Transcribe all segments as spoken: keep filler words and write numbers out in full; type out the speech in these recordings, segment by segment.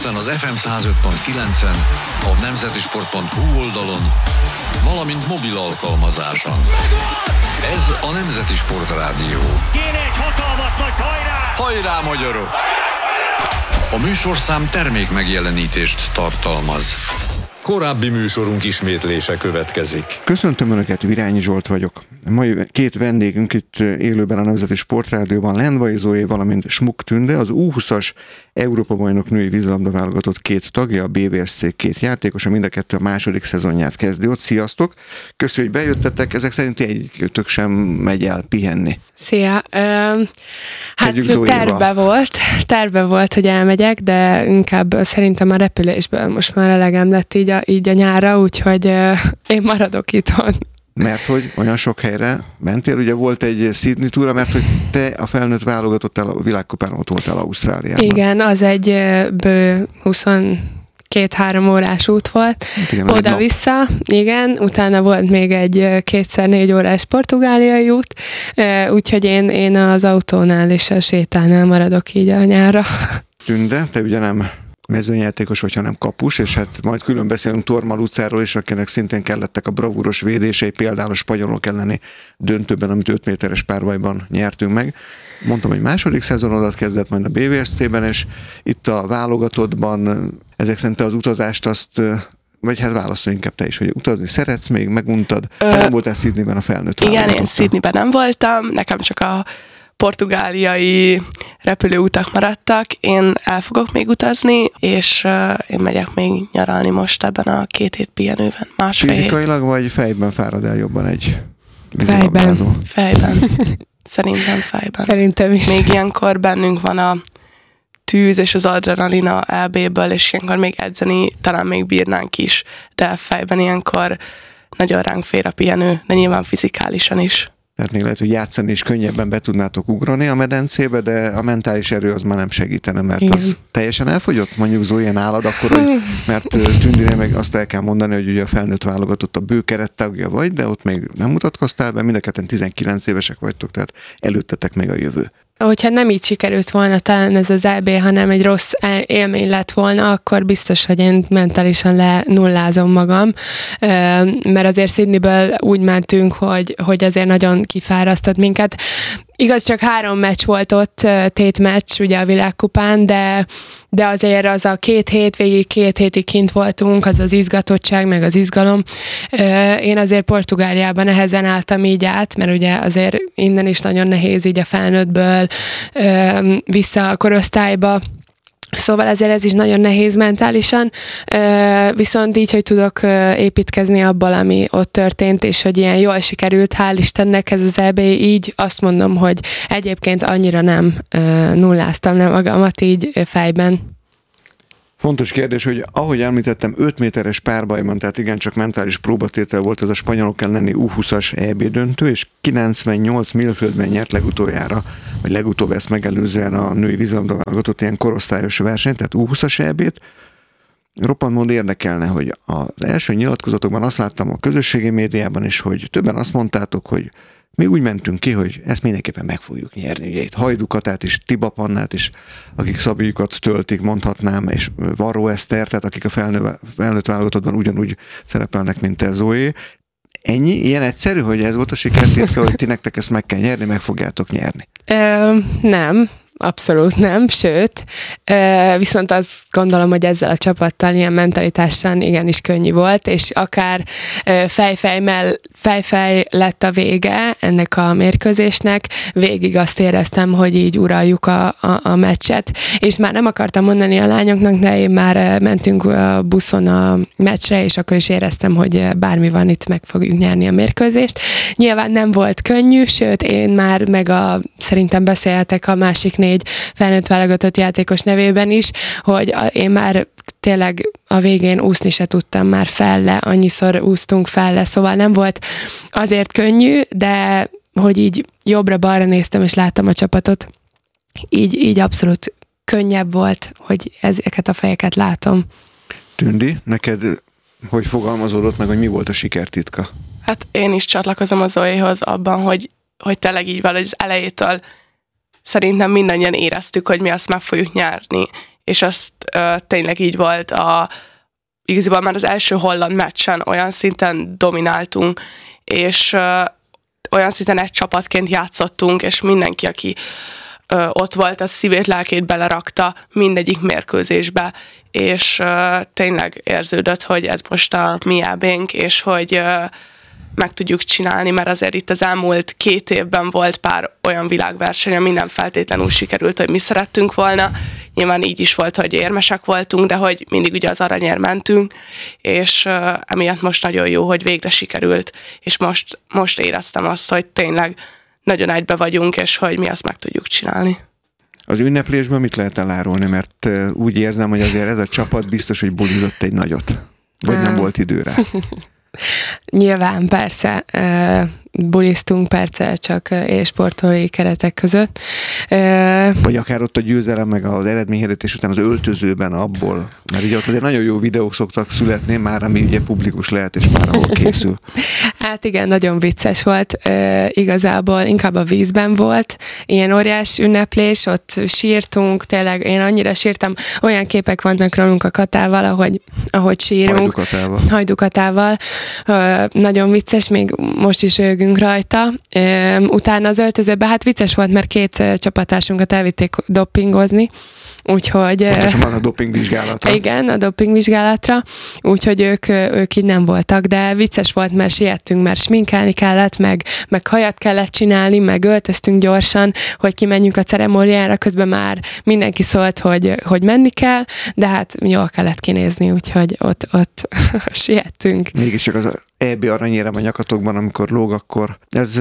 Budapesten az ef em száz öt pont kilencen, a nemzetisport pont hu oldalon, valamint mobil alkalmazáson. Ez a Nemzeti Sport Rádió. Kéne egy hatalmas nagy hajrá! Hajrá, magyarok! A műsorszám termék megjelenítést tartalmaz. Korábbi műsorunk ismétlése következik. Köszöntöm Önöket, Virányi Zsolt vagyok. Mai két vendégünk itt élőben a Nemzeti Sportrádióban Lendvai Zoé, valamint Smuk Tünde, az U húszas Európa-bajnok női vízilabda válogatott két tagja, a bé vé es cé két játékosa, mind a kettő a második szezonját kezdi ott. Sziasztok! Köszönjük, hogy bejöttetek, ezek szerint egyikőtök sem megy el pihenni. Szia! Um, hát terve volt, terve volt, hogy elmegyek, de inkább szerintem a repülésből most már elegem lett így a, így a nyára, úgyhogy uh, én maradok itthon. Mert hogy olyan sok helyre mentél, ugye volt egy Sydney túra, mert hogy te a felnőtt válogatottál a világkupán, ott voltál Ausztráliában. Igen, az egy bő huszonkettő-három órás út volt, igen, oda-vissza, igen, utána volt még egy kétszer négy órás portugáliai út, úgyhogy én, én az autónál és a sétánál maradok így a nyárra. Tünde, te ugye nem mezőnyjátékos vagy, hanem kapus, és hát majd külön beszélünk Tormal utcáról is, akinek szintén kellettek a bravúros védései, például a spanyolok elleni döntőben, amit öt méteres párbajban nyertünk meg. Mondtam, hogy második szezonodat kezdett majd a bé vé es cében, és itt a válogatottban ezek szerint az utazást azt, vagy hát válaszolj inkább te is, hogy utazni szeretsz még, meguntad. Ö, te nem voltál Sydneyben a felnőtt Igen, én Sydneyben nem voltam, nekem csak a portugáliai repülőutak maradtak, én el fogok még utazni, és uh, én megyek még nyaralni most ebben a két hét pihenőben. Másfél Fizikailag hét. Vagy fejben fárad el jobban egy vízilabdázó? Fejben. Szerintem fejben. Szerintem is. Még ilyenkor bennünk van a tűz és az adrenalina é béből, és ilyenkor még edzeni talán még bírnánk is, de fejben ilyenkor nagyon ránk fér a pihenő, de nyilván fizikálisan is. Tehát még lehet, hogy játszani is könnyebben be tudnátok ugrani a medencébe, de a mentális erő az már nem segítene, mert igen. Az teljesen elfogyott, mondjuk Zoé nálad akkor, hogy, mert Tündire meg azt el kell mondani, hogy ugye a felnőtt válogatott a bő kerettagja vagy, de ott még nem mutatkoztál be, mind a ketten tizenkilenc évesek vagytok, tehát előttetek még a jövő. Hogyha nem így sikerült volna talán ez az é bé, hanem egy rossz élmény lett volna, akkor biztos, hogy én mentálisan lenullázom magam, mert azért Sydneyből úgy mentünk, hogy, hogy azért nagyon kifárasztott minket. Igaz, csak három meccs volt ott, tétmeccs ugye a világkupán, de, de azért az a két hét, végig két hétig kint voltunk, az az izgatottság, meg az izgalom. Én azért Portugáliában nehezen álltam így át, mert ugye azért innen is nagyon nehéz így a felnőttből vissza a korosztályba. Szóval ezért ez is nagyon nehéz mentálisan, viszont így, hogy tudok építkezni abból, ami ott történt, és hogy ilyen jól sikerült, hál' Istennek ez az é bé, így azt mondom, hogy egyébként annyira nem nulláztam le magamat így fejben. Fontos kérdés, hogy ahogy említettem, öt méteres párbajban, tehát igencsak mentális próbatétel volt ez a spanyolok elleni U húszas é bé döntő, és kilencvennyolc Millfieldben nyert legutoljára, vagy legutóbb ezt megelőzően a női vízilabda válogatott ilyen korosztályos versenyt, tehát U húszas é bét. Roppant módon érdekelne, hogy az első nyilatkozatokban azt láttam a közösségi médiában is, hogy többen azt mondtátok, hogy mi úgy mentünk ki, hogy ezt mindenképpen meg fogjuk nyerni. Ugye itt Hajdukatát is, Tibapannát is, akik szabjukat töltik, mondhatnám, és Varró Eszter, tehát akik a felnő, felnőtt válogatottban ugyanúgy szerepelnek, mint te, Zoé. Ennyi? Ilyen egyszerű, hogy ez volt a sikertitka, hogy ti nektek ezt meg kell nyerni, meg fogjátok nyerni? Ö, nem. Abszolút nem, sőt, viszont azt gondolom, hogy ezzel a csapattal ilyen mentalitással igenis könnyű volt, és akár fejfej, fejfej lett a vége ennek a mérkőzésnek, végig azt éreztem, hogy így uraljuk a, a, a meccset, és már nem akartam mondani a lányoknak, de én már mentünk a buszon a meccsre, és akkor is éreztem, hogy bármi van, itt meg fogjuk nyerni a mérkőzést. Nyilván nem volt könnyű, sőt, én már meg a, szerintem beszélhetek a másik négy felnőtt válogatott játékos nevében is, hogy a, én már tényleg a végén úszni se tudtam már felle, annyiszor úsztunk felle, szóval nem volt azért könnyű, de hogy így jobbra-balra néztem, és láttam a csapatot, így, így abszolút könnyebb volt, hogy ezeket a fejeket látom. Tündi, neked hogy fogalmazódott meg, hogy mi volt a sikertitka? Hát én is csatlakozom a Zoéhoz abban, hogy, hogy tényleg így valahogy az elejétől szerintem mindannyian éreztük, hogy mi azt meg fogjuk nyerni. és azt uh, tényleg így volt a igazából már az első holland meccsen olyan szinten domináltunk, és uh, olyan szinten egy csapatként játszottunk, és mindenki, aki uh, ott volt, az szívét, lelkét belerakta mindegyik mérkőzésbe, és uh, tényleg érződött, hogy ez most a mi ábénk, és hogy uh, meg tudjuk csinálni, mert azért itt az elmúlt két évben volt pár olyan világverseny, ami nem feltétlenül sikerült, hogy mi szerettünk volna. Nyilván így is volt, hogy érmesek voltunk, de hogy mindig ugye az aranyért mentünk, és uh, emiatt most nagyon jó, hogy végre sikerült, és most, most éreztem azt, hogy tényleg nagyon egybe vagyunk, és hogy mi azt meg tudjuk csinálni. Az ünneplésben mit lehet elárulni, mert uh, úgy érzem, hogy azért ez a csapat biztos, hogy bulizott egy nagyot. Vagy nem volt idő rá. Nyilván, persze, buliztunk, persze, csak élsportolói keretek között. Vagy akár ott a győzelem, meg az eredményhirdetés után az öltözőben abból, mert ugye ott azért nagyon jó videók szoktak születni, már ami ugye publikus lehet, és már ahol készül. Hát igen, nagyon vicces volt. Igazából inkább a vízben volt. Ilyen óriás ünneplés, ott sírtunk, tényleg én annyira sírtam, olyan képek vannak rólunk a Katával, ahogy, ahogy sírunk. Hajdukatával. Hajdukatával. Nagyon vicces, még most is rögünk rajta. Utána az öltözőben, hát vicces volt, mert két csapattársunkat elvitték dopingozni, úgyhogy... Pontosan van a dopingvizsgálatra. Igen, a dopingvizsgálatra, úgyhogy ők, ők így nem voltak, de vicces volt, mert siettünk, mert sminkelni kellett, meg, meg hajat kellett csinálni, meg öltöztünk gyorsan, hogy kimenjünk a ceremóniára, közben már mindenki szólt, hogy, hogy menni kell, de hát jól kellett kinézni, úgyhogy ott, ott siettünk. Mégiscsak az é bé aranyérem a nyakatokban, amikor lóg, akkor ez...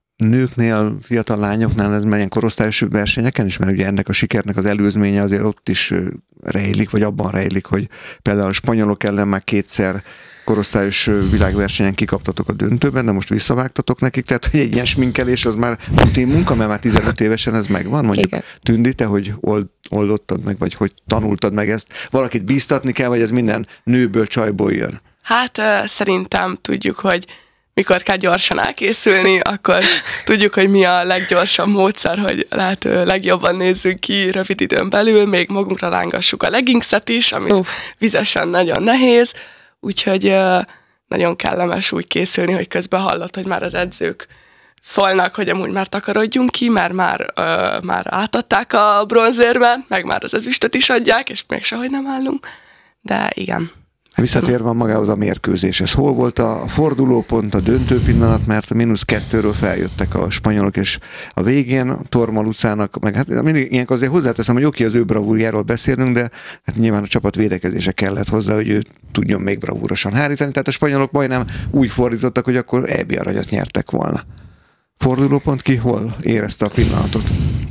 nőknél, fiatal lányoknál ez ilyen korosztályos versenyeken is, mert ugye ennek a sikernek az előzménye azért ott is rejlik, vagy abban rejlik, hogy például a spanyolok ellen már kétszer korosztályos világversenyen kikaptatok a döntőben, de most visszavágtatok nekik, tehát hogy egy ilyen sminkelés az már rutin munka, mert már tizenöt évesen ez megvan, mondjuk. Igen. Tündi, te hogy old, oldottad meg, vagy hogy tanultad meg ezt? Valakit bíztatni kell, vagy ez minden nőből, csajból jön? Hát uh, szerintem tudjuk, hogy mikor kell gyorsan elkészülni, akkor tudjuk, hogy mi a leggyorsabb módszer, hogy lehető legjobban nézzünk ki rövid időn belül, még magunkra rángassuk a leggingset is, amit uh. vizesen nagyon nehéz, úgyhogy uh, nagyon kellemes úgy készülni, hogy közben hallott, hogy már az edzők szólnak, hogy amúgy már takarodjunk ki, mert már, uh, már átadták a bronzérben, meg már az ezüstöt is adják, és még sehogy nem állunk, de igen. Visszatérve magához a mérkőzéshez. Hol volt a fordulópont, a döntő pillanat, mert a mínusz kettőről feljöttek a spanyolok, és a végén Torma Lucának, meg hát mindig ilyenkor azért hozzáteszem, hogy oké, az ő bravúrjáról beszélünk, de hát nyilván a csapat védekezése kellett hozzá, hogy ő tudjon még bravúrosan hárítani, tehát a spanyolok majdnem úgy fordítottak, hogy akkor é bé aranyat nyertek volna. Fordulópont ki hol érezte a pillanatot?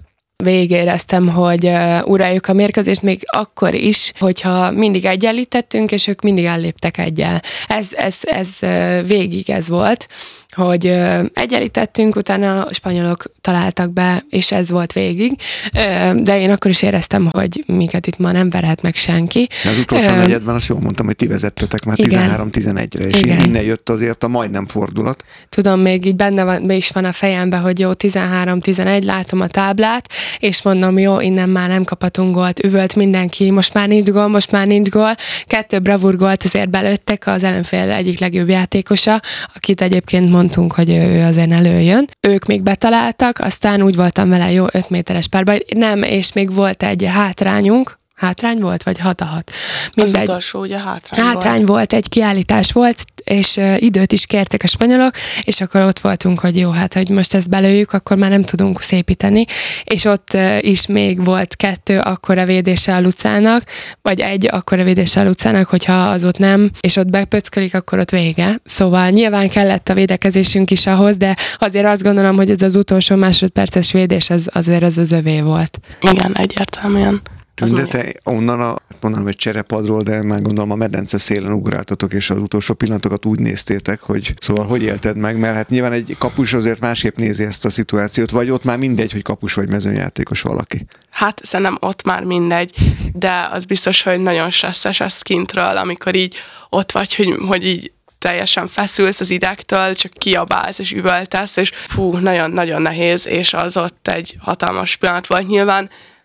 Végéreztem, hogy uh, uraljuk a mérkőzést még akkor is, hogyha mindig egyenlítettünk, és ők mindig elléptek egyel. Ez, ez, ez uh, végig ez volt, hogy uh, egyenlítettünk, utána a spanyolok találtak be, és ez volt végig. Uh, de én akkor is éreztem, hogy minket itt ma nem verhet meg senki. Az utolsó uh, negyedben azt jól mondtam, hogy ti vezettetek már tizenhárom tizenegyre, és igen. Innen jött azért a majdnem fordulat. Tudom, még így benne van, be is van a fejemben, hogy jó, tizenhárom tizenegy, látom a táblát, és mondom, jó, innen már nem kaphatunk gólt, üvölt mindenki, most már nincs gól, most már nincs gól. Kettő bravúr gólt azért belőttek, az ellenfél egyik legjobb játékosa, akit egyébként mondtunk, hogy ő azért előjön. Ők még betaláltak, aztán úgy voltam vele, jó, öt méteres párbaj, nem, és még volt egy hátrányunk, hátrány volt, vagy hat a hat? Mindegy. Az utolsó ugye hátrány, hátrány volt. volt, egy kiállítás volt, és uh, időt is kértek a spanyolok, és akkor ott voltunk, hogy jó, hát hogy most ezt belőjük, akkor már nem tudunk szépíteni, és ott uh, is még volt kettő akkora védése a Lucának, vagy egy akkora védése a Lucának, hogyha az ott nem, és ott bepöckölik, akkor ott vége. Szóval nyilván kellett a védekezésünk is ahhoz, de azért azt gondolom, hogy ez az utolsó másodperces védés, az, azért az az övé volt. Igen, egyértelműen. De te onnan a, mondanám, hogy cserepadról, de már gondolom a medence szélen ugráltatok, és az utolsó pillanatokat úgy néztétek, hogy szóval hogy élted meg, mert hát nyilván egy kapus azért másképp nézi ezt a szituációt, vagy ott már mindegy, hogy kapus vagy mezőnyjátékos valaki. Hát szerintem ott már mindegy, de az biztos, hogy nagyon stresszes ez kintről, amikor így ott vagy, hogy, hogy így teljesen feszülsz az idegtől, csak kiabálsz és üvöltesz, és fú, nagyon-nagyon nehéz, és az ott egy hatalmas pillanat volt nyilván.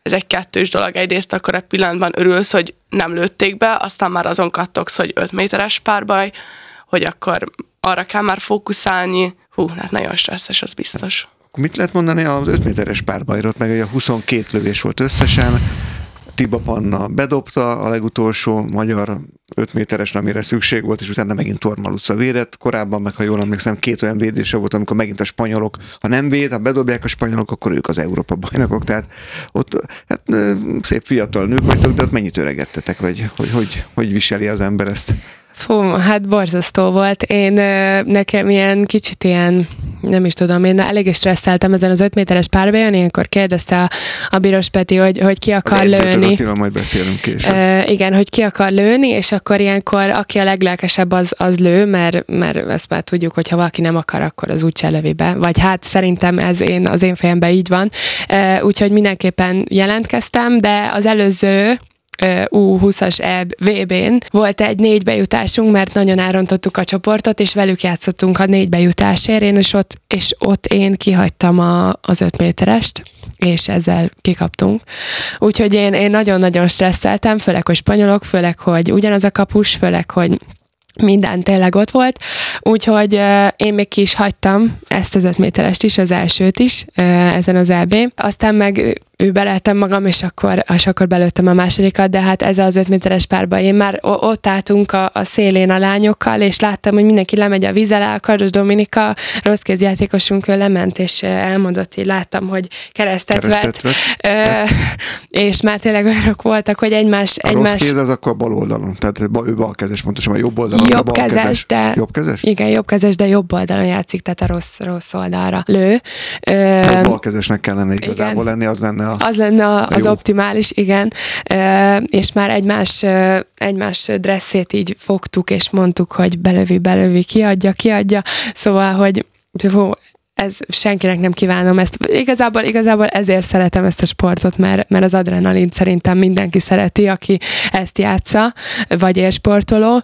ez egy kettős dolog. Egyrészt akkor egy pillanatban örülsz, hogy nem lőtték be, aztán már azon kattogsz, hogy öt méteres párbaj, hogy akkor arra kell már fókuszálni. Hú, hát nagyon stresszes, az biztos. Mit lehet mondani az öt méteres párbajról, meg a huszonkét lövés volt összesen, Tiba Panna bedobta a legutolsó magyar öt méteres, amire szükség volt, és utána megint Tormaluca védett. Korábban meg, ha jól emlékszem, két olyan védése volt, amikor megint a spanyolok, ha nem véd, ha bedobják a spanyolok, akkor ők az Európa bajnokok. Tehát ott hát, szép fiatal nők vagytok, de ott mennyit öregedtetek, vagy hogy, hogy, hogy viseli az ember ezt? Fú, hát borzasztó volt. Én nekem ilyen kicsit ilyen, nem is tudom, én eléggé stresszeltem ezen az öt méteres párbajon, ilyenkor kérdezte a, a Bíros Peti, hogy, hogy ki akar az lőni. Akiről majd beszélünk később. E, igen, hogy ki akar lőni, és akkor ilyenkor aki a leglelkesebb, az, az lő, mert, mert ezt már tudjuk, hogy ha valaki nem akar, akkor az úgyse lövi be. Vagy hát szerintem ez én, az én fejemben így van. E, úgyhogy mindenképpen jelentkeztem, de az előző U húszas vé bén volt egy négy bejutásunk, mert nagyon elrontottuk a csoportot, és velük játszottunk a négy bejutásért, én és ott, és ott én kihagytam a, az öt méterest, és ezzel kikaptunk. Úgyhogy én, én nagyon-nagyon stresszeltem, főleg, hogy spanyolok, főleg, hogy ugyanaz a kapus, főleg, hogy minden tényleg ott volt, úgyhogy uh, én még ki is hagytam ezt az öt méterest is, az elsőt is uh, ezen az é bén. Aztán meg ő beleltem magam, és akkor, és akkor belőttem a másodikat, de hát ez az öt méteres párban én már ott álltunk a, a szélén a lányokkal, és láttam, hogy mindenki lemegy a víz alá, a Kardos Dominika, rossz kézjátékosunk, ő lement, és elmondott, így láttam, hogy keresztet, keresztet vett, vett. Ö, és már tényleg olyanok voltak, hogy egymás... A egymás... rossz kéz az akkor bal oldalon, tehát ő balkezes, pontosan, a jobb oldalon, jobb kezes, de... Jobbkezes? Igen, jobbkezes, de jobb oldalon játszik, tehát a rossz, rossz oldalra lő. Ö, balkezesnek kellene igazából lenni, az lenne a... Az lenne az jó. optimális, igen. E, és már egymás, egymás dresszét így fogtuk, és mondtuk, hogy belövi, belövi, kiadja, kiadja. Szóval, hogy hú, ez senkinek nem kívánom ezt. Igazából, igazából ezért szeretem ezt a sportot, mert, mert az adrenalin szerintem mindenki szereti, aki ezt játsza, vagy élsportoló,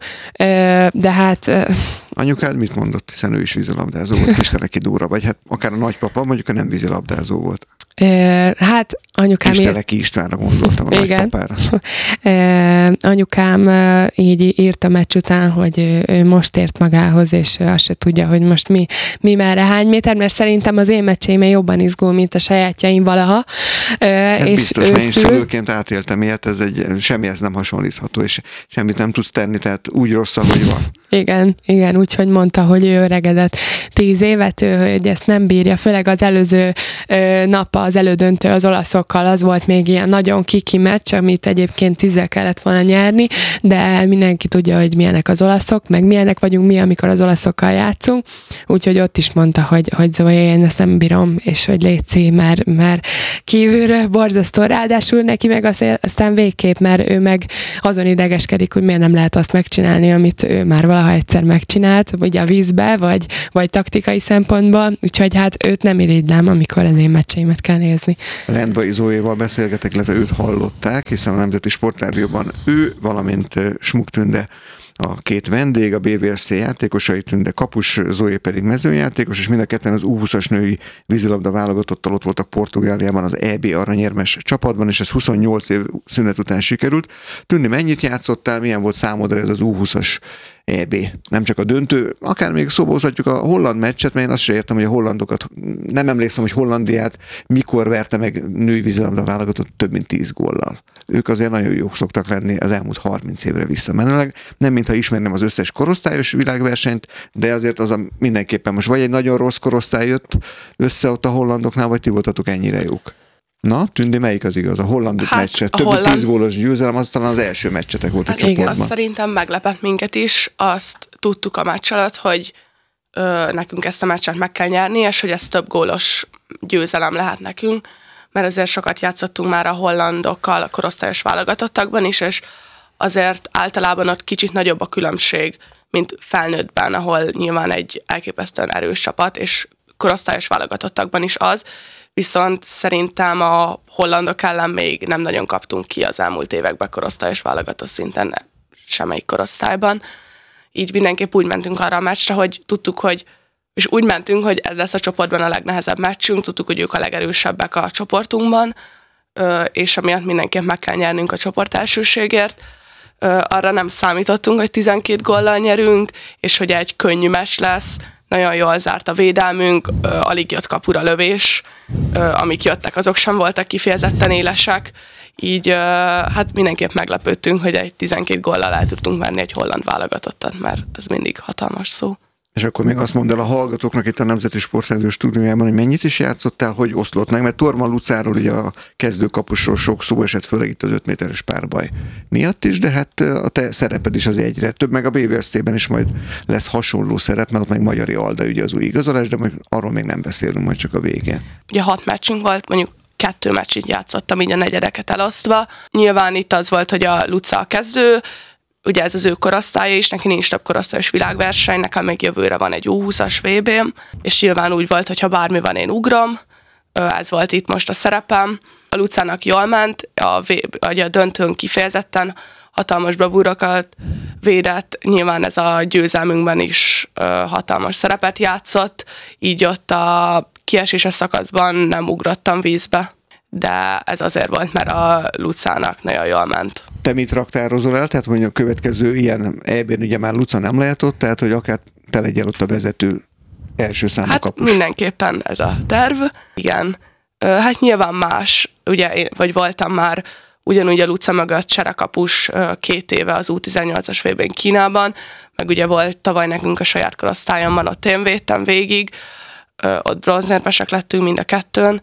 de hát... Anyukád mit mondott, hiszen ő is vízilabdázó volt, Kisteleki Dóra, vagy hát akár a nagypapa, mondjuk a nem vízilabdázó volt. E, hát anyukám... Kisteleki Istvánra gondoltam, a igen. nagypapára. E, anyukám így írt a meccs után, hogy ő, ő most ért magához, és ő azt se tudja, hogy most mi, mi merre, hány méter, mert szerintem az én meccseimben jobban izgul, mint a sajátjaim valaha. E, ez és biztos, mert én szül... szülőként átéltem ilyet, ez egy, semmihez nem hasonlítható, és semmit nem tudsz tenni, tehát úgy rossz, ahogy van. Igen, igen, úgyhogy mondta, hogy ő öregedett tíz évet, ő, hogy ezt nem bírja, főleg az előző ö, nap, az elődöntő az olaszokkal, az volt még ilyen nagyon kiki meccs, amit egyébként tízzel kellett volna nyerni, de mindenki tudja, hogy milyenek az olaszok, meg milyenek vagyunk mi, amikor az olaszokkal játszunk, úgyhogy ott is mondta, hogy, hogy Zoe, én ezt nem bírom, és hogy létszi, mert, mert kívülről borzasztó, ráadásul neki meg aztán végképp, mert ő meg azon idegeskedik, hogy miért nem lehet azt megcsinálni, amit ő már valaha egyszer megcsinált, ugye a vízbe, vagy, vagy taktikai szempontból, úgyhogy hát őt nem irigylem, amikor az én meccseimet kell nézni. Lendvai Zoéval beszélgetek, illetve őt hallották, hiszen a Nemzeti Sportrádióban ő, valamint Smuk Tünde a két vendég, a bé vé es cé játékosai, Tünde kapus, Zoé pedig mezőnyjátékos, és mind a ketten az U húszas női vízilabda válogatottal ott voltak Portugáliában az é bé aranyérmes csapatban, és ez huszonnyolc év szünet után sikerült. Tündi, mennyit játszottál, milyen volt számodra ez az U húszas é bé? Nem csak a döntő, akár még szóba hozhatjuk a holland meccset, mert én azt sem értem, hogy a hollandokat, nem emlékszem, hogy Hollandiát mikor verte meg női vízilabda válogatott több mint tíz góllal. Ők azért nagyon jók szoktak lenni az elmúlt harminc évre visszamenőleg. Nem mintha ismerném az összes korosztályos világversenyt, de azért az a mindenképpen most vagy egy nagyon rossz korosztály jött össze ott a hollandoknál, vagy ti voltatok ennyire jók. Na, Tündi, melyik az igaz? A hollandok hát, meccse. Több holland... tíz gólos győzelem, az talán az első meccsetek volt hát a csoportban. Azt szerintem meglepett minket is. Azt tudtuk a meccs alatt, hogy ö, nekünk ezt a meccset meg kell nyerni, és hogy ez több gólos győzelem lehet nekünk, mert azért sokat játszottunk már a hollandokkal a korosztályos válogatottakban is, és azért általában ott kicsit nagyobb a különbség, mint felnőttben, ahol nyilván egy elképesztően erős csapat, és korosztályos válogatottakban is az, viszont szerintem a hollandok ellen még nem nagyon kaptunk ki az elmúlt években korosztályos válogatott szinten, semmelyik korosztályban. Így mindenképp úgy mentünk arra a meccsre, hogy tudtuk, hogy és úgy mentünk, hogy ez lesz a csoportban a legnehezebb meccsünk, tudtuk, hogy ők a legerősebbek a csoportunkban, és amiatt mindenképp meg kell nyernünk a csoport elsőségért. Arra nem számítottunk, hogy tizenkét góllal nyerünk, és hogy egy könnyű meccs lesz. Nagyon jól zárt a védelmünk, alig jött kapura lövés, amik jöttek, azok sem voltak kifejezetten élesek. Így hát mindenképp meglepődtünk, hogy egy tizenkét góllal el tudtunk venni egy holland válogatottat, mert ez mindig hatalmas szó. És akkor még azt mondd el a hallgatóknak itt a Nemzeti Sportrádió stúdiójában, hogy mennyit is játszottál, hogy oszlott meg, mert Torma Lucáról ugye a kezdőkapusról sok szó esett, főleg itt az öt méteres párbaj miatt is, de hát a te szereped is az egyre több, meg a bé vé es té-ben is majd lesz hasonló szerep, mert ott meg Magyari Alda ugye az új igazolás, de majd arról még nem beszélünk, majd csak a végén. Ugye hat meccsünk volt, mondjuk kettő meccsit játszottam, így a negyedeket elosztva. Nyilván itt az volt, hogy a Luca a kezdő, ugye ez az ő korosztálya is, neki nincs több korosztályos világverseny, nekem még jövőre van egy U húszas vé bém, és nyilván úgy volt, hogy ha bármi van, én ugrom, ez volt itt most a szerepem. A Lucának jól ment, a, v- a döntőn kifejezetten hatalmas bravúrokat védett, nyilván ez a győzelmünkben is hatalmas szerepet játszott, így ott a kieséses szakaszban nem ugrottam vízbe, de ez azért volt, mert a Lucának nagyon jól ment. Te mit raktározol el? Tehát mondjuk a következő ilyen é bén ugye már Luca nem lehet ott, tehát hogy akár te legyél ott a vezető első számú hát kapus. Mindenképpen ez a terv. Igen. Hát nyilván más, ugye, én, vagy voltam már ugyanúgy a Luca mögött cserekapus két éve az U tizennyolcas vé bén Kínában, meg ugye volt tavaly nekünk a saját korosztályomban, ott én védtem végig, ott bronzérmesek lettünk mind a kettőn.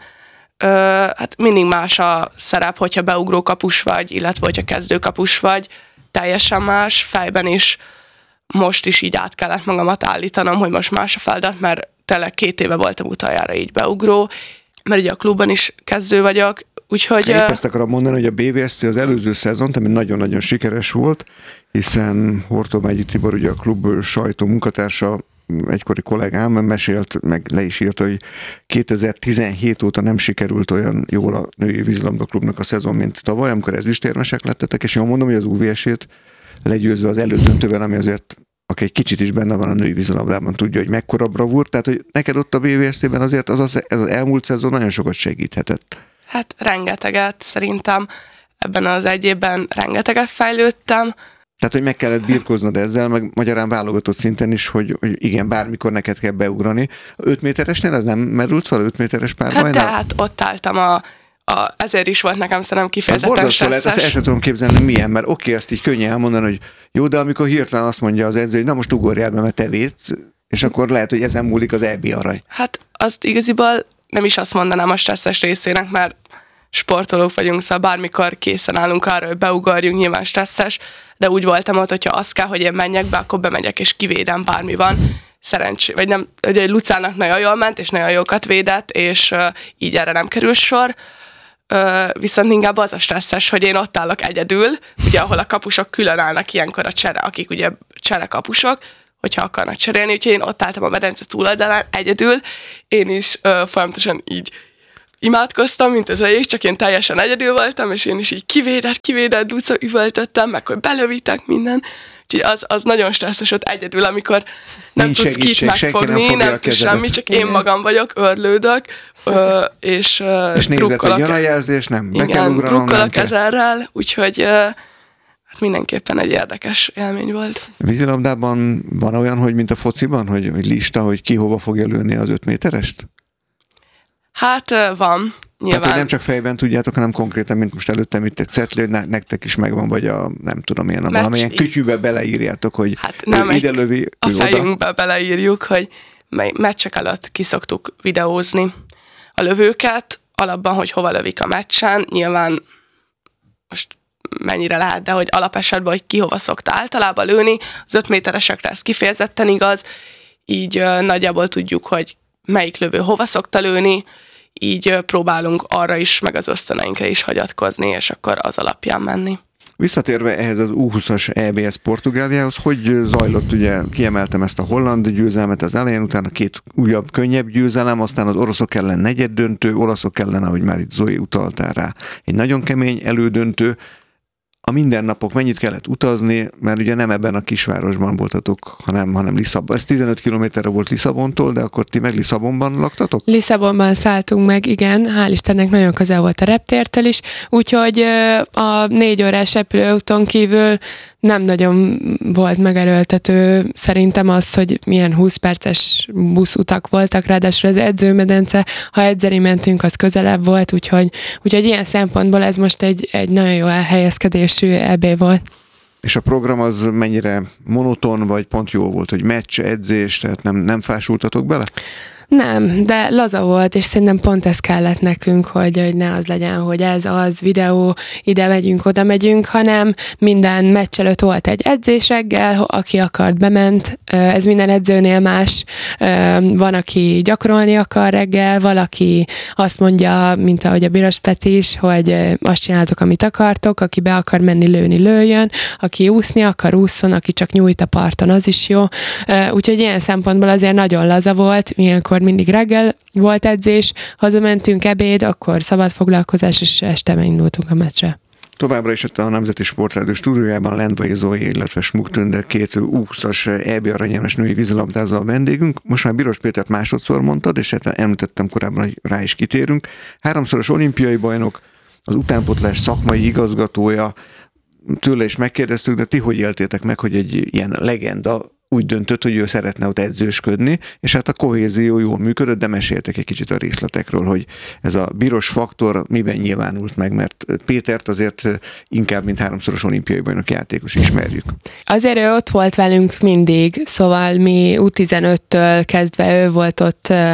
Hát mindig más a szerep, hogyha beugró kapus vagy, illetve hogyha kezdő kapus vagy, teljesen más, fejben is most is így át kellett magamat állítanom, hogy most más a feladat, mert tényleg két éve voltam utoljára így beugró, mert ugye a klubban is kezdő vagyok, úgyhogy... Épp ezt akarom mondani, hogy a bé vé es té az előző szezont, ami nagyon-nagyon sikeres volt, hiszen Hortobágyi Tibor, ugye a klub sajtó munkatársa, egykori kollégám mesélt, meg le is írta, hogy kétezer-tizenhét óta nem sikerült olyan jól a női vízilabdaklubnak a szezon, mint tavaly, amikor ezüstérmesek lettetek, és jól mondom, hogy az u vé es-ét legyőzve az elődöntőben, ami azért, aki egy kicsit is benne van a női vízilabdában, tudja, hogy mekkora bravúr, tehát hogy neked ott a bé vé es té-ben azért az, az, ez az elmúlt szezon nagyon sokat segíthetett. Hát rengeteget, szerintem ebben az egy évben rengeteget fejlődtem. Tehát, hogy meg kellett birkóznod ezzel, meg magyarán válogatott szinten is, hogy, hogy igen, bármikor neked kell beugrani. öt méteresnél ez nem merült fel, öt méteres párbajnál? Hát tehát ott álltam a, a, ezért is volt nekem szerintem kifejezetten stresszes. Lehet, ezt el sem tudom képzelni, milyen, mert oké, ezt így könnyű elmondani, hogy jó, de amikor hirtelen azt mondja az edző, hogy na most ugorjál be, mert te védsz, és akkor lehet, hogy ezen múlik az é bé arany. Hát azt igaziból nem is azt mondanám a stresszes részének, mert sportolók vagyunk, szóval bármikor készen állunk arra, hogy beugorjunk, nyilván stresszes, de úgy voltam ott, hogyha az kell, hogy én menjek be, akkor bemegyek és kivédem, bármi van. Szerencsé, vagy nem, ugye Lucának nagyon jól ment, és nagyon jókat védett, és uh, így erre nem kerül sor. Uh, viszont inkább az a stresszes, hogy én ott állok egyedül, ugye ahol a kapusok külön állnak ilyenkor a csere, akik ugye cserekapusok, hogyha akarnak cserélni, úgyhogy én ott álltam a medence túloldalán egyedül, én is uh, folyamatosan így imádkoztam, mint az egyik, csak én teljesen egyedül voltam, és én is így kivédett, kivédett, Luca üvöltöttem, meg hogy belövítek minden. Úgyhogy az, az nagyon stresszes ott egyedül, amikor nem Nincs tudsz segítség, kit megfogni, nem, nem tudsz semmi, csak én magam vagyok, örlődök, ö, és, ö, és nézett, hogy jön a jelzés, nem, be kell ugranom, drukkolok ezerrel, úgyhogy ö, hát mindenképpen egy érdekes élmény volt. A vízilabdában van olyan, hogy mint a fociban, hogy, hogy lista, hogy ki hova fogja lőni az öt méterest? Hát van, nyilván. Hát, nem csak fejben tudjátok, hanem konkrétan, mint most előttem itt egy szetli, hogy nektek is megvan, vagy a nem tudom én, a valamilyen kütyűbe beleírjátok, hogy hát nem ide lövi, a fejünkbe oda. Beleírjuk, hogy meccsek előtt ki szoktuk videózni a lövőket, alapban, hogy hova lövik a meccsen, nyilván most mennyire lehet, de hogy alapesetben, hogy ki hova szokta általában lőni, az öt méteresekre ez kifejezetten igaz, így uh, nagyjából tudjuk, hogy melyik lövő hova szokta lőni, így próbálunk arra is, meg az ösztöneinkre is hagyatkozni, és akkor az alapján menni. Visszatérve ehhez az U húszas é bé es Portugáliához, hogy zajlott, ugye kiemeltem ezt a holland győzelmet az elején, utána két újabb, könnyebb győzelem, aztán az oroszok ellen negyeddöntő, olaszok ellen, ahogy már itt Zoe utaltál rá, egy nagyon kemény elődöntő, a mindennapok, mennyit kellett utazni, mert ugye nem ebben a kisvárosban voltatok, hanem, hanem Lisszabon. Ez tizenöt kilométerre volt Lisszabontól, de akkor ti meg Lisszabonban laktatok? Lisszabonban szálltunk meg, igen, hál' Istennek nagyon közel volt a reptértől is, úgyhogy a négy órás repülőúton kívül nem nagyon volt megerőltető szerintem az, hogy milyen húsz perces buszutak voltak, ráadásul az edzőmedence, ha edzeni mentünk, az közelebb volt, úgyhogy, úgyhogy ilyen szempontból ez most egy, egy nagyon jó elhelyezkedésű é bé volt. És a program az mennyire monoton, vagy pont jó volt, hogy meccs, edzés, tehát nem, nem fásultatok bele? Nem, de laza volt, és szerintem pont ez kellett nekünk, hogy, hogy ne az legyen, hogy ez az videó, ide megyünk, oda megyünk, hanem minden meccs előtt volt egy edzés reggel, aki akart, bement. Ez minden edzőnél más. Van, aki gyakorolni akar reggel, valaki azt mondja, mint ahogy a Biros Peti is, hogy azt csináltok, amit akartok, aki be akar menni lőni, lőjön, aki úszni akar, ússzon, aki csak nyújt a parton, az is jó. Úgyhogy ilyen szempontból azért nagyon laza volt, ilyenkor mindig reggel volt edzés, hazamentünk ebéd, akkor szabad foglalkozás, és este megindultunk a meccsre. Továbbra is a Nemzeti Sportrádió stúdiójában Lendvai Zói, illetve Smuk Tünde, két U húszas é bé aranyérmes női vízilabdázó a vendégünk. Most már Biros Pétert másodszor mondtad, és hát említettem korábban, hogy rá is kitérünk. Háromszoros olimpiai bajnok, az utánpótlás szakmai igazgatója, tőle is megkérdeztük, de ti hogy éltétek meg, hogy egy ilyen legenda úgy döntött, hogy ő szeretne ott edzősködni, és hát a kohézió jól működött, de meséltek egy kicsit a részletekről, hogy ez a Biros faktor miben nyilvánult meg, mert Pétert azért inkább, mint háromszoros olimpiai bajnok játékos ismerjük. Azért ő ott volt velünk mindig, szóval mi U tizenöttől kezdve ő volt ott ö,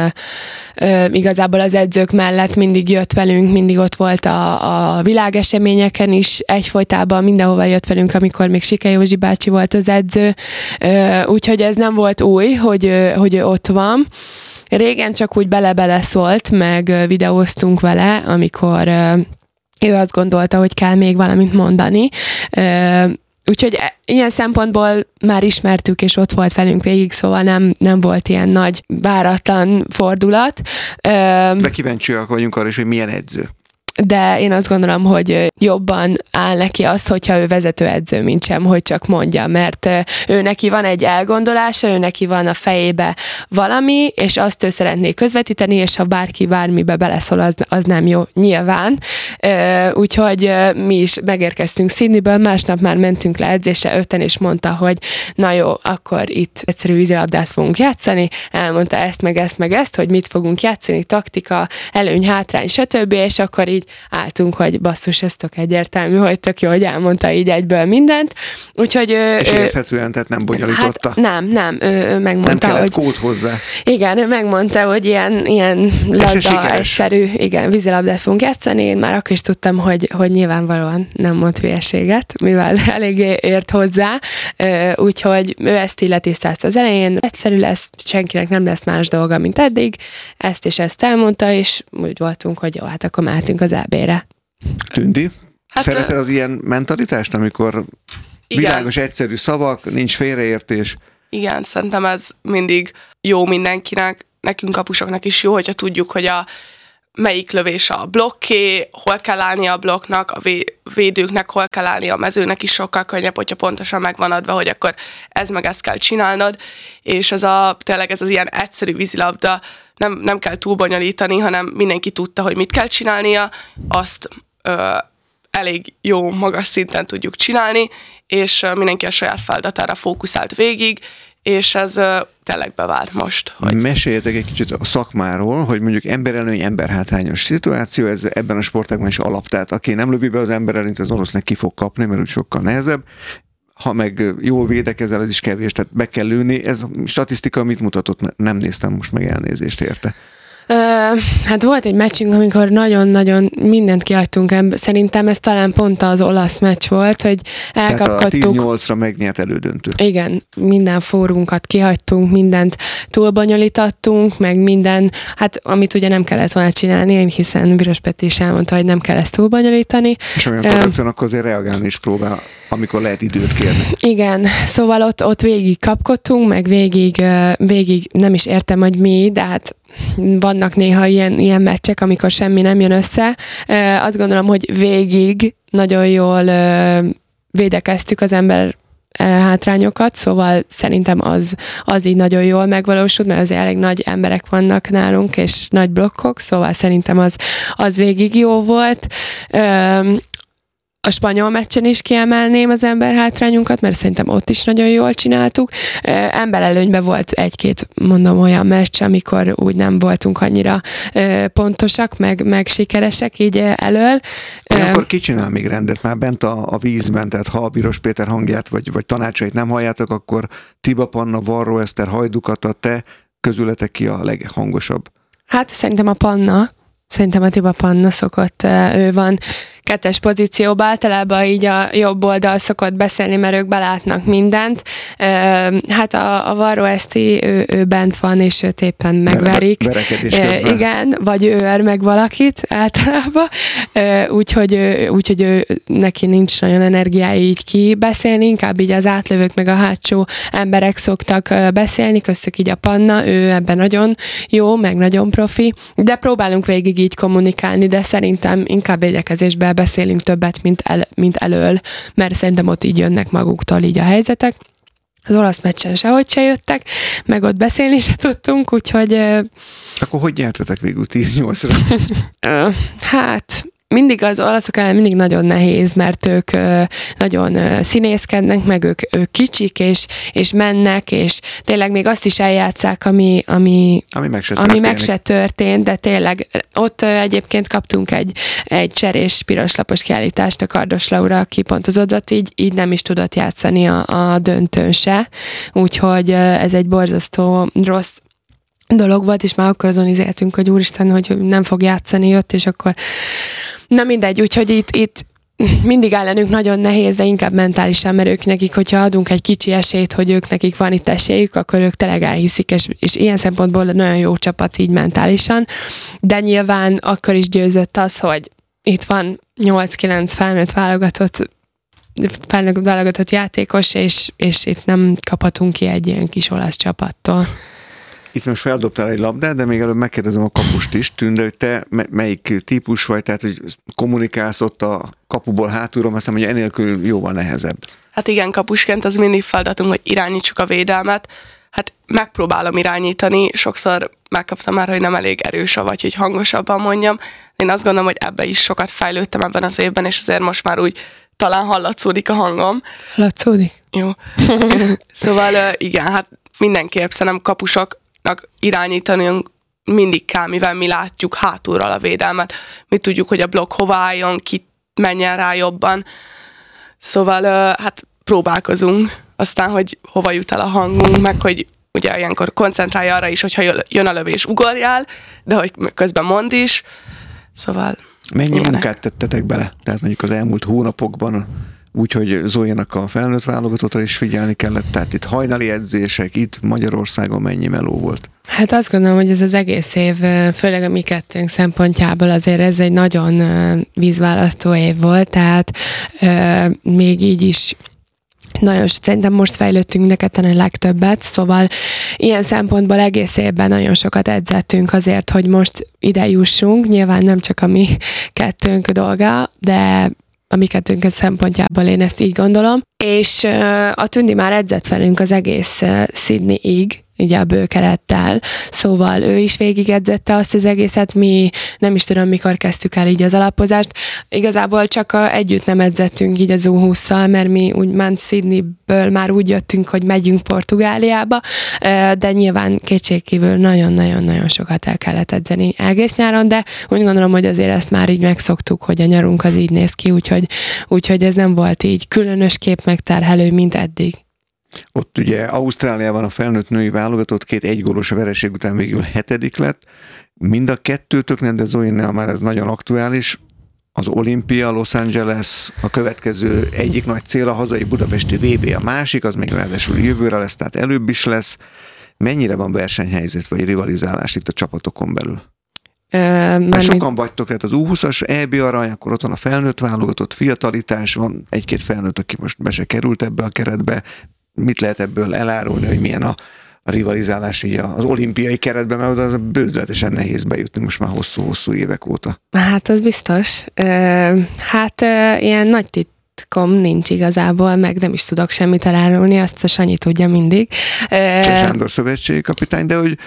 ö, igazából az edzők mellett, mindig jött velünk, mindig ott volt a, a világeseményeken is, egyfolytában mindenhova jött velünk, amikor még Sike Józsi bácsi volt az edző, ö, úgyhogy ez nem volt új, hogy, hogy ő ott van. Régen csak úgy bele-bele szólt, meg videóztunk vele, amikor ő azt gondolta, hogy kell még valamit mondani. Úgyhogy ilyen szempontból már ismertük, és ott volt velünk végig, szóval nem, nem volt ilyen nagy, váratlan fordulat. De kíváncsiak vagyunk arra is, hogy milyen edző. De én azt gondolom, hogy jobban áll neki az, hogyha ő vezetőedző, mint sem, hogy csak mondja, mert ő neki van egy elgondolása, ő neki van a fejébe valami, és azt ő szeretné közvetíteni, és ha bárki bármibe beleszól, az, az nem jó, nyilván. Úgyhogy mi is megérkeztünk Sydneyből, másnap már mentünk le edzésre öten, és mondta, hogy na jó, akkor itt egyszerű vízilabdát fogunk játszani, elmondta ezt, meg ezt, meg ezt, hogy mit fogunk játszani, taktika, előny, hátrány, stb., és akkor így álltunk, hogy basszus, ez tök egyértelmű, hogy tök jó, hogy elmondta így egyből mindent. Úgyhogy ő, és érthetően, tehát nem bonyolította? Hát nem, nem, ő, ő megmondta, nem kellett hogy... kód hozzá. Igen, ő megmondta, hogy ilyen, ilyen laza, egyszerű, igen, vízilabdát fogunk játszani. Én már akkor is tudtam, hogy, hogy nyilvánvalóan nem mond hülyeséget, mivel eléggé ért hozzá. Úgyhogy ő ezt így letisztázta az elején. Egyszerű lesz, senkinek nem lesz más dolga, mint eddig. Ezt és ezt elmondta, és úgy voltunk, hogy jó, hát akkor mehetünk az é bé-re. Tündi? Hát, szereted az ilyen mentalitást, amikor igen. világos, egyszerű szavak, nincs félreértés? Igen, szerintem ez mindig jó mindenkinek, nekünk kapusoknak is jó, hogyha tudjuk, hogy a melyik lövés a blokké, hol kell állni a blokknak, a védőknek hol kell állni, a mezőnek is sokkal könnyebb, hogyha pontosan megvan adva, hogy akkor ez meg ezt kell csinálnod, és ez a, tényleg ez az ilyen egyszerű vízilabda, nem, nem kell túl bonyolítani, hanem mindenki tudta, hogy mit kell csinálnia, azt ö, elég jó, magas szinten tudjuk csinálni, és ö, mindenki a saját feladatára fókuszált végig, és ez ö, tényleg bevált most. Hogy... Meséljetek egy kicsit a szakmáról, hogy mondjuk emberelőny, emberhátrányos szituáció, ez ebben a sportágban is alap, tehát aki nem lövi be az emberelőnyt, az valószínűleg ki fog kapni, mert úgy sokkal nehezebb. Ha meg jól védekezel, ez is kevés, tehát be kell lőni. Ez a statisztika mit mutatott? Nem néztem most meg, elnézést érte. Uh, hát volt egy meccsünk, amikor nagyon-nagyon mindent kihagytunk. Szerintem ez talán pont az olasz meccs volt, hogy elkapkodtuk. Tehát a tíz nyolcra megnyert elődöntő. Igen, minden fórunkat kihagytunk, mindent túlbonyolítottunk, meg minden, hát amit ugye nem kellett volna csinálni, hiszen Biros Peti is elmondta, hogy nem kell ezt túlbonyolítani. És olyankor uh, rögtön akkor azért reagálni is próbál, amikor lehet időt kérni. Igen, szóval ott, ott végig kapkodtunk, meg végig, végig nem is értem, hogy mi, de hát vannak néha ilyen, ilyen meccsek, amikor semmi nem jön össze. Azt gondolom, hogy végig nagyon jól védekeztük az ember hátrányokat, szóval szerintem az, az így nagyon jól megvalósult, mert azért elég nagy emberek vannak nálunk, és nagy blokkok, szóval szerintem az, az végig jó volt. A spanyol meccsen is kiemelném az ember hátrányunkat, mert szerintem ott is nagyon jól csináltuk. Emberelőnyben volt egy-két, mondom, olyan meccs, amikor úgy nem voltunk annyira pontosak, meg, meg sikeresek így elől. Akkor ki csinál még rendet már bent a, a vízben, tehát ha a Biros Péter hangját vagy, vagy tanácsait nem halljátok, akkor Tiba Panna, Varró Eszter, Hajdukata, te közületek ki a leghangosabb? Hát szerintem a Panna. Szerintem a Tiba Panna szokott, ő van kettes pozícióban, általában így a jobb oldal szokott beszélni, mert ők belátnak mindent. Hát a, a Varró Eszti, ő, ő bent van, és őt éppen megverik. Verekedés közben. Igen, vagy ő er meg valakit általában, úgyhogy, úgyhogy ő, neki nincs nagyon energiája így kibeszélni, inkább így az átlövők meg a hátsó emberek szoktak beszélni, köztük így a Panna, ő ebben nagyon jó, meg nagyon profi, de próbálunk végig így kommunikálni, de szerintem inkább védekezésben beszélünk többet, mint, el, mint elől, mert szerintem ott így jönnek maguktól így a helyzetek. Az olasz meccsen sehogy se jöttek, meg ott beszélni se tudtunk, úgyhogy... Akkor hogy nyertetek végül tíz nyolcra? Hát... Mindig az olaszok ellen mindig nagyon nehéz, mert ők ö, nagyon ö, színészkednek, meg ők, ők kicsik, és, és mennek, és tényleg még azt is eljátszák, ami, ami, ami, meg, se ami meg se történt, de tényleg ott ö, egyébként kaptunk egy, egy cserés piroslapos kiállítást a Kardos Laura, aki pont az odat így, így nem is tudott játszani a, a döntőn se, úgyhogy ö, ez egy borzasztó rossz dolog volt, és már akkor azon izéltünk, hogy úristen, hogy nem fog játszani, jött, és akkor na mindegy, úgyhogy itt, itt mindig ellenünk nagyon nehéz, de inkább mentálisan, mert ők nekik, hogyha adunk egy kicsi esélyt, hogy ők nekik van itt esélyük, akkor ők tényleg elhiszik, és, és ilyen szempontból nagyon jó csapat így mentálisan, de nyilván akkor is győzött az, hogy itt van nyolc-kilenc felnőtt válogatott felnőtt válogatott játékos, és, és itt nem kaphatunk ki egy ilyen kis olasz csapattól. Itt most feldobtál egy labdát, de még előbb megkérdezem a kapust is, Tünde, hogy te melyik típus vagy, tehát hogy kommunikálsz ott a kapuból hátulról, azt hiszem, hogy enélkül jóval nehezebb. Hát igen, kapusként az mindig feladatunk, hogy irányítsuk a védelmet. Hát megpróbálom irányítani, sokszor megkaptam már, hogy nem elég erős, vagy hogy hangosabban mondjam. Én azt gondolom, hogy ebbe is sokat fejlődtem ebben az évben, és azért most már úgy talán hallatszódik a hangom. Hallatszódik? Jó. Szóval igen, hát mindenképp szerintem kapusok irányítanunk mindig kell, mivel mi látjuk hátulról a védelmet. Mi tudjuk, hogy a blokk hova álljon, ki menjen rá jobban. Szóval hát próbálkozunk. Aztán, hogy hova jut el a hangunk, meg hogy ugye ilyenkor koncentrálj arra is, hogyha jön a lövés, ugorjál, de hogy közben mondd is. Szóval... Mennyi ilyenek. munkát tettetek bele? Tehát mondjuk az elmúlt hónapokban úgyhogy Zoénak a felnőtt válogatottra is figyelni kellett, tehát itt hajnali edzések, itt Magyarországon mennyi meló volt? Hát azt gondolom, hogy ez az egész év, főleg a mi kettőnk szempontjából azért ez egy nagyon vízválasztó év volt, tehát euh, még így is nagyon, szerintem most fejlődtünk mind a ketten a legtöbbet, szóval ilyen szempontból egész évben nagyon sokat edzettünk azért, hogy most ide jussunk, nyilván nem csak a mi kettőnk dolga, de a mi kettőnk szempontjából én ezt így gondolom. És uh, a Tündi már edzett velünk az egész uh, Sydney-ig, ugye a bőkerettel, szóval ő is végigedzette azt az egészet, mi nem is tudom, mikor kezdtük el így az alapozást. Igazából csak a, együtt nem edzettünk így az U hússzal, mert mi úgymond Sydneyből már úgy jöttünk, hogy megyünk Portugáliába, de nyilván kétségkívül nagyon-nagyon-nagyon sokat el kellett edzeni egész nyáron, de úgy gondolom, hogy azért ezt már így megszoktuk, hogy a nyarunk az így néz ki, úgyhogy, úgyhogy ez nem volt így különösképp megterhelő, mint eddig. Ott ugye Ausztráliában a felnőtt női válogatott két egygólos vereség után végül hetedik lett. Mind a kettőtöknek, de Zoénnál már ez nagyon aktuális. Az olimpia, Los Angeles, a következő egyik nagy cél, a hazai budapesti vé bé, a másik, az még ráadásul jövőre lesz, tehát előbb is lesz. Mennyire van versenyhelyzet vagy rivalizálás itt a csapatokon belül? Ö, Mert sokan vagytok, tehát az U húszas é bé arany, akkor ott van a felnőtt válogatott fiatalitás, van egy-két felnőtt, aki most be se került ebbe a keretbe. Mit lehet ebből elárulni, hogy milyen a, a rivalizálás így az olimpiai keretben, mert oda az bődületesen nehéz bejutni most már hosszú-hosszú évek óta. Hát az biztos. Hát ilyen nagy kom nincs igazából, meg nem is tudok semmit elárulni, azt a Sanyi tudja mindig. Sándor szövetségi kapitány, de hogy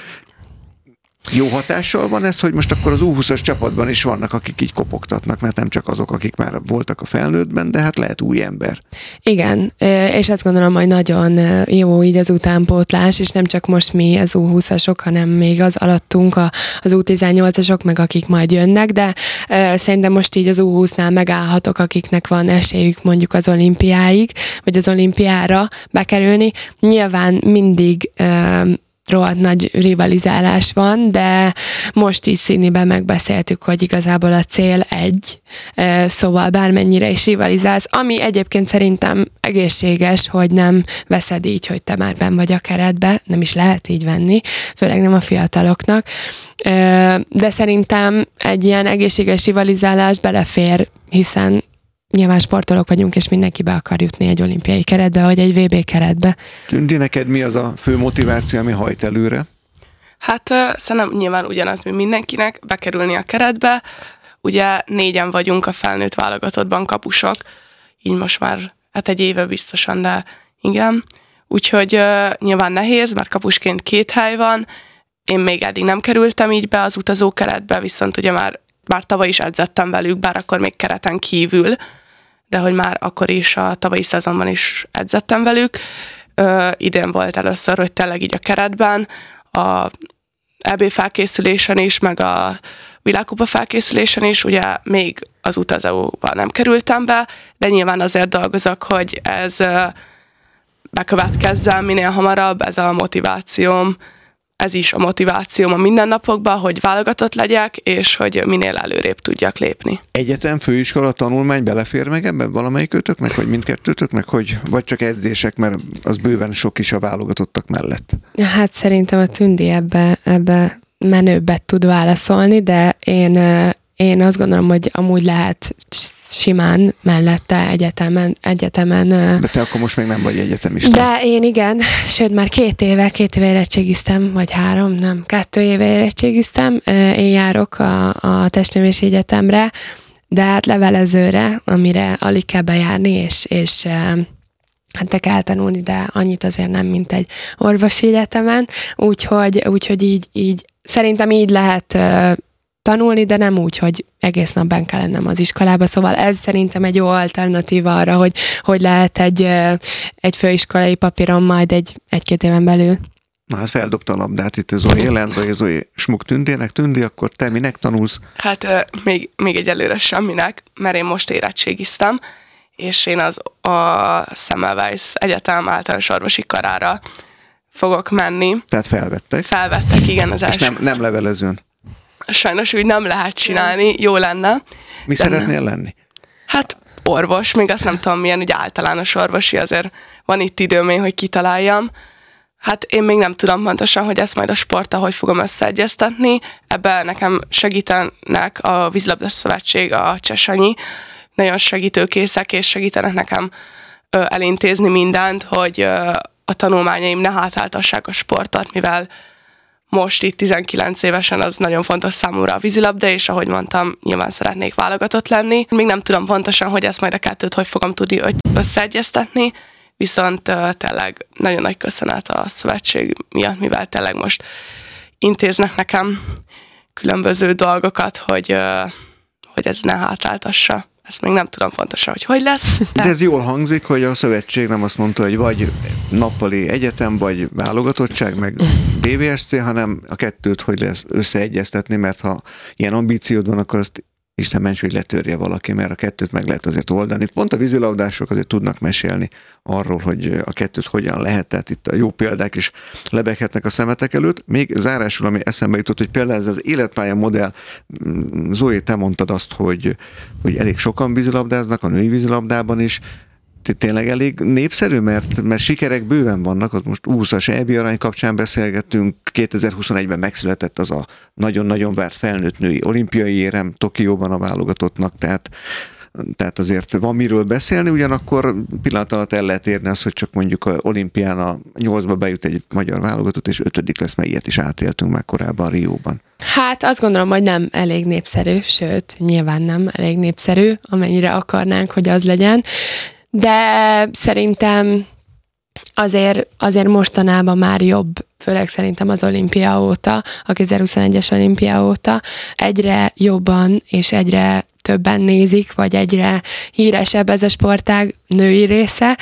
jó hatással van ez, hogy most akkor az U húszas csapatban is vannak, akik így kopogtatnak, mert nem csak azok, akik már voltak a felnőttben, de hát lehet új ember. Igen, és azt gondolom, hogy nagyon jó így az utánpótlás, és nem csak most mi az U húszasok, hanem még az alattunk az U tizennyolcasok, meg akik majd jönnek, de szerintem most így az U húsznál megállhatok, akiknek van esélyük mondjuk az olimpiáig, vagy az olimpiára bekerülni. Nyilván mindig rohadt nagy rivalizálás van, de most is Sydneyben megbeszéltük, hogy igazából a cél egy, szóval bármennyire is rivalizálsz, ami egyébként szerintem egészséges, hogy nem veszed így, hogy te már benn vagy a keretbe, nem is lehet így venni, főleg nem a fiataloknak, de szerintem egy ilyen egészséges rivalizálás belefér, hiszen nyilván sportolók vagyunk, és mindenki be akar jutni egy olimpiai keretbe, vagy egy vé bé keretbe. Tündi, neked mi az a fő motiváció, ami hajt előre? Hát uh, szerintem nyilván ugyanaz, mint mindenkinek, bekerülni a keretbe. Ugye négyen vagyunk a felnőtt válogatottban kapusok, így most már hát egy éve biztosan, de igen. Úgyhogy uh, nyilván nehéz, mert kapusként két hely van. Én még eddig nem kerültem így be az utazókeretbe, viszont ugye már, már tavaly is edzettem velük, bár akkor még kereten kívül, de hogy már akkor is a tavalyi szezonban is edzettem velük. Ö, idén volt először, hogy tényleg így a keretben, a é bé felkészülésen is, meg a világkupa felkészülésen is, ugye még az utazóban nem kerültem be, de nyilván azért dolgozok, hogy ez bekövetkezzen minél hamarabb, ez a motivációm, ez is a motivációm a mindennapokban, hogy válogatott legyek, és hogy minél előrébb tudjak lépni. Egyetem, főiskola, tanulmány belefér meg ebben valamelyikötöknek, vagy mindkettőtöknek, hogy vagy csak edzések, mert az bőven sok is a válogatottak mellett? Hát szerintem a Tündi ebbe, ebbe menőbbet tud válaszolni, de én, én azt gondolom, hogy amúgy lehet simán mellette egyetemen, egyetemen. De te akkor most még nem vagy egyetemista. De én igen, sőt már két éve, két éve érettségiztem, vagy három, nem, kettő éve érettségiztem. Én járok a, a Testnevelési Egyetemre, de hát levelezőre, amire alig kell bejárni, és, és hát te kell tanulni, de annyit azért nem, mint egy orvosi egyetemen, úgyhogy, úgyhogy így, így szerintem így lehet tanulni, de nem úgy, hogy egész nap benn kell lennem az iskolába, szóval ez szerintem egy jó alternatíva arra, hogy, hogy lehet egy, egy főiskolai papíron majd egy, egy-két éven belül. Na hát feldobta a labdát itt a Zoe jelent, vagy a Zoe Smuk Tündének. Tündi, akkor te minek tanulsz? Hát még, még egyelőre semminek, mert én most érettségiztem, és én az a Semmelweis Egyetem általános orvosi karára fogok menni. Tehát felvettek? Felvettek, igen, az első. És nem, nem levelezőn? Sajnos úgy nem lehet csinálni, jó lenne. Mi szeretnél lenni? Hát orvos, még azt nem tudom milyen, ugye általános orvosi, azért van itt időm én, hogy kitaláljam. Hát én még nem tudom pontosan, hogy ezt majd a sporttal hogy fogom összeegyeztetni. Ebben nekem segítenek a Vízilabda Szövetség, a Csesanyi, nagyon segítőkészek, és segítenek nekem ö, elintézni mindent, hogy ö, a tanulmányaim ne hátráltassák a sportot, mivel most itt tizenkilenc évesen az nagyon fontos számomra a vízilabda, és ahogy mondtam, nyilván szeretnék válogatott lenni. Még nem tudom pontosan, hogy ezt majd a kettőt hogy fogom tudni összeegyeztetni, viszont uh, tényleg nagyon nagy köszönet a szövetség miatt, mivel tényleg most intéznek nekem különböző dolgokat, hogy, uh, hogy ez ne hátráltassa. Ezt még nem tudom pontosan, hogy hogy lesz. De, de ez jól hangzik, hogy a szövetség nem azt mondta, hogy vagy nappali egyetem, vagy válogatottság, meg bé vé es cé, hanem a kettőt hogy lesz összeegyeztetni, mert ha ilyen ambíciód van, akkor azt Isten ments, hogy letörje valaki, mert a kettőt meg lehet azért oldani. Pont a vízilabdások azért tudnak mesélni arról, hogy a kettőt hogyan lehet, tehát itt a jó példák is lebeghetnek a szemetek előtt. Még zárásul, ami eszembe jutott, hogy például ez az életpálya modell, Zoé, te mondtad azt, hogy, hogy elég sokan vízilabdáznak, a női vízilabdában is, tényleg elég népszerű, mert, mert sikerek bőven vannak, ott most U húszas é bé arany kapcsán beszélgettünk, kétezer-huszonegyben megszületett az a nagyon-nagyon várt felnőtt női olimpiai érem Tokióban a válogatottnak, tehát tehát azért van miről beszélni, ugyanakkor pillanat alatt el lehet érni azt, hogy csak mondjuk a olimpián a nyolcba bejut egy magyar válogatott, és ötödik lesz, mert ilyet is átéltünk már korábban Rióban. Hát azt gondolom, hogy nem elég népszerű, sőt, nyilván nem elég népszerű, amennyire akarnánk, hogy az legyen, de szerintem azért, azért mostanában már jobb, főleg szerintem az olimpia óta, a kétezer-huszonegyes olimpia óta egyre jobban és egyre többen nézik, vagy egyre híresebb ez a sportág női része,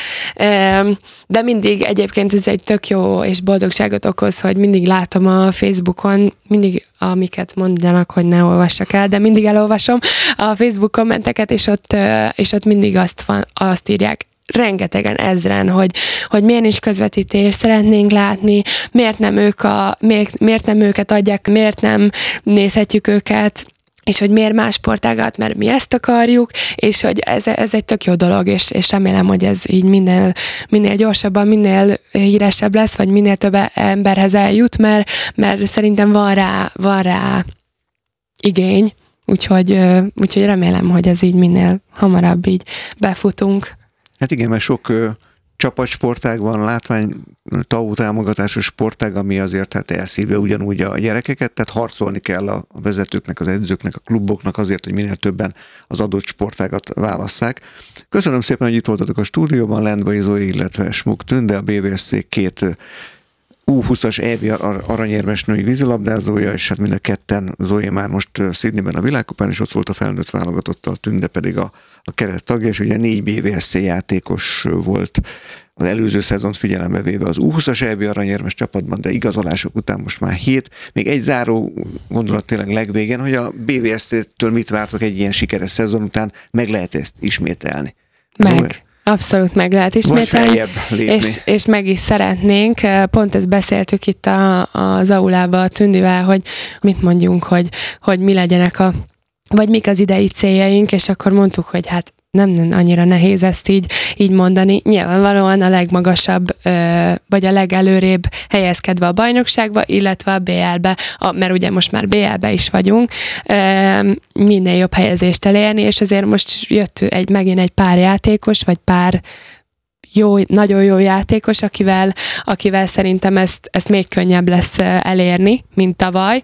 de mindig egyébként ez egy tök jó és boldogságot okoz, hogy mindig látom a Facebookon, mindig amiket mondanak, hogy ne olvassak el, de mindig elolvasom a Facebook kommenteket, és ott, és ott mindig azt, van, azt írják, rengetegen ezren, hogy, hogy milyen is közvetítés szeretnénk látni, miért nem, ők a, miért, miért nem őket adják, miért nem nézhetjük őket, és hogy miért más sportágat, mert mi ezt akarjuk, és hogy ez, ez egy tök jó dolog, és, és remélem, hogy ez így minél, minél gyorsabban, minél híresebb lesz, vagy minél több emberhez eljut, mert, mert szerintem van rá, van rá igény, úgyhogy, úgyhogy remélem, hogy ez így minél hamarabb így befutunk. Hát igen, mert sok ö, csapatsportág van, látvány, tau támogatásos sportág, ami azért hát elszívja ugyanúgy a gyerekeket, tehát harcolni kell a vezetőknek, az edzőknek, a kluboknak azért, hogy minél többen az adott sportágat válasszák. Köszönöm szépen, hogy itt voltatok a stúdióban, Lendvai Zói, illetve Smuk Tünde, a bé vé es cé két U húszas é bé aranyérmes női vízilabdázója, és hát mind a ketten, Zói már most Sydneyben a világkupán, és ott volt a felnőtt válogatottal, Tünde pedig a, a keret tagja, és ugye négy bé vé es cé játékos volt az előző szezont figyelembe véve az U húszas é bé aranyérmes csapatban, de igazolások után most már hét. Még egy záró gondolat tényleg legvégén, hogy a bé vé es cé-től mit vártok egy ilyen sikeres szezon után, meg lehet ezt ismételni? Meg. Zói? Abszolút meg lehet ismételni, és, és meg is szeretnénk. Pont ezt beszéltük itt a, az aulában a Tündivel, hogy mit mondjunk, hogy, hogy mi legyenek a, vagy mik az idei céljaink, és akkor mondtuk, hogy hát nem annyira nehéz ezt így, így mondani. Nyilvánvalóan a legmagasabb, vagy a legelőrébb helyezkedve a bajnokságba, illetve a bé el-be, mert ugye most már bé el-be is vagyunk, minél jobb helyezést elérni, és azért most jött egy, megint egy pár játékos, vagy pár jó, nagyon jó játékos, akivel, akivel szerintem ezt, ezt még könnyebb lesz elérni, mint tavaly.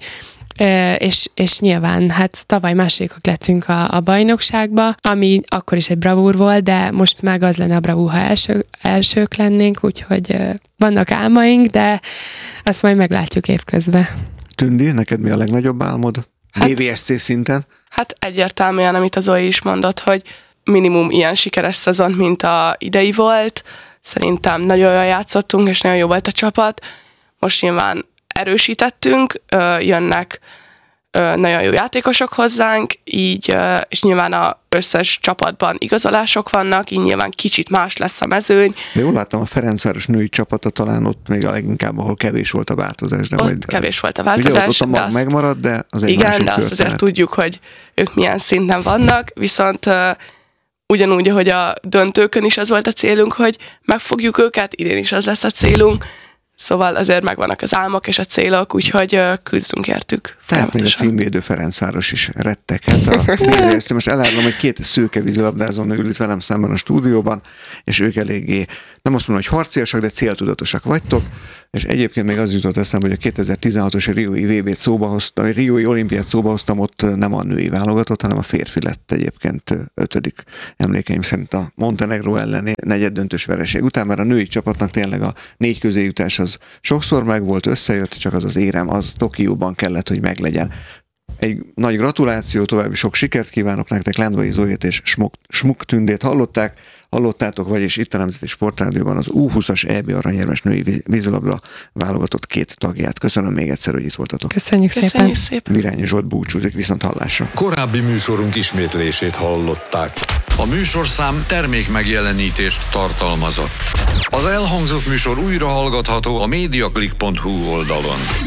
És, és nyilván, hát tavaly másodikok lettünk a, a bajnokságba, ami akkor is egy bravúr volt, de most meg az lenne a bravúr, ha első, elsők lennénk, úgyhogy vannak álmaink, de azt majd meglátjuk évközben. Tündi, neked mi a legnagyobb álmod? Hát, bé vé es cé szinten? Hát egyértelműen, amit az Zói is mondott, hogy minimum ilyen sikeres szezon, mint a idei volt. Szerintem nagyon jól játszottunk, és nagyon jó volt a csapat. Most nyilván erősítettünk, jönnek nagyon jó játékosok hozzánk, így, és nyilván az összes csapatban igazolások vannak, így nyilván kicsit más lesz a mezőny. De jól láttam, a Ferencváros női csapata talán ott még a leginkább, ahol kevés volt a változás. De ott majd, kevés volt a változás. Ugye ott a mag azt, megmaradt, de az egy igen, másik de azt történet. azért tudjuk, hogy ők milyen szinten vannak, viszont uh, ugyanúgy, ahogy a döntőkön is az volt a célunk, hogy megfogjuk őket, idén is az lesz a célunk. Szóval azért megvannak az álmok és a célok, úgyhogy küzdünk értük. Tehát még a címvédő Ferencváros is retteghet. A bé vé es cé, most elárulom, hogy két szőke vízilabdázó ült itt velem szemben a stúdióban, és ők eléggé, nem azt mondom, hogy harciasak, de céltudatosak vagytok, és egyébként még az jutott eszembe, hogy a kétezer-tizenhatos Riói vé bét szóba hoztam, vagy Riói olimpiát szóba hoztam, ott nem a női válogatott, hanem a férfi lett egyébként ötödik emlékeim szerint a Montenegró elleni negyeddöntős vereség után, mert a női csapatnak tényleg a négy közéjutás az sokszor megvolt, összejött, csak az az érem, az Tokióban kellett, hogy meglegyen. Egy nagy gratuláció, további sok sikert kívánok nektek, Lendvai Zóit és Smuk, Smuk Tündét hallották, hallottátok, vagyis itt a Nemzeti Sportrádióban az U húszas é bé aranyérmes női vízilabda válogatott két tagját. Köszönöm még egyszer, hogy itt voltatok. Köszönjük, Köszönjük szépen. szépen. Virányi Zsolt búcsúzik, viszont hallásra. Korábbi műsorunk ismétlését hallották. A műsorszám termék megjelenítést tartalmazott. Az elhangzott műsor újra hallgatható a mediaclick pont hu oldalon.